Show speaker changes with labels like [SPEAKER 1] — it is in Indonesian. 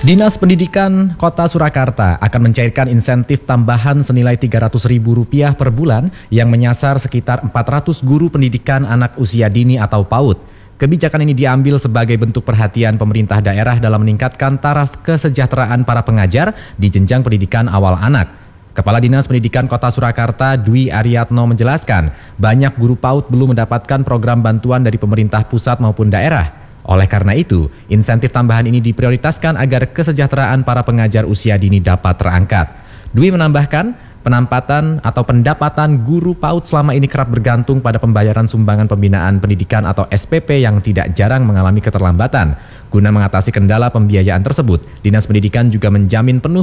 [SPEAKER 1] Dinas Pendidikan Kota Surakarta akan mencairkan insentif tambahan senilai Rp300.000 per bulan yang menyasar sekitar 400 guru pendidikan anak usia dini atau PAUD. Kebijakan ini diambil sebagai bentuk perhatian pemerintah daerah dalam meningkatkan taraf kesejahteraan para pengajar di jenjang pendidikan awal anak. Kepala Dinas Pendidikan Kota Surakarta, Dwi Aryatno menjelaskan, banyak guru PAUD belum mendapatkan program bantuan dari pemerintah pusat maupun daerah. Oleh karena itu, insentif tambahan ini diprioritaskan agar kesejahteraan para pengajar usia dini dapat terangkat. Dwi menambahkan, pendapatan guru PAUD selama ini kerap bergantung pada pembayaran sumbangan pembinaan pendidikan atau SPP yang tidak jarang mengalami keterlambatan. Guna mengatasi kendala pembiayaan tersebut, Dinas Pendidikan juga menjamin penuh